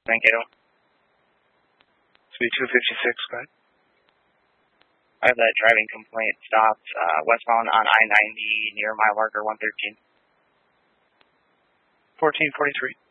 Mankato. Speed 256, go ahead. I have that driving complaint stopped westbound on I-90 near mile marker 113. 1443.